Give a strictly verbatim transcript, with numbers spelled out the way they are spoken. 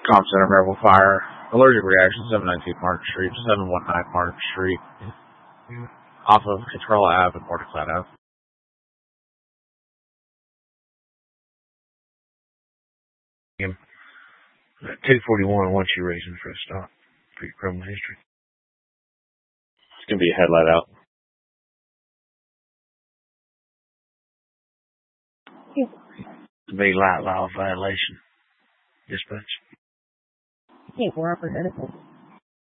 Comp Center, Maryville Fire. Allergic reaction, seven nineteen Market Street, seven nineteen Market Street. Off of Control Ave and Mordeclat Ave. two forty-one, what's your reason for a stop for your criminal history? It's going to be a headlight out. To be light law violation. Dispatch. Can't represent it.